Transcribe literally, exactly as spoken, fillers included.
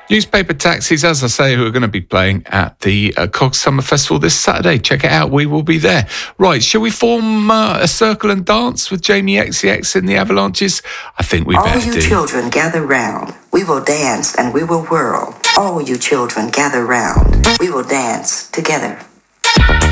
Newspaper Taxis, as I say, who are going to be playing at the uh, Cog Summer Festival this Saturday. Check it out. We will be there. Right, shall we form uh, a circle and dance with Jamie X C X in the Avalanches? I think we All better you do. children gather round. We will dance and we will whirl. All you children gather round. We will dance together.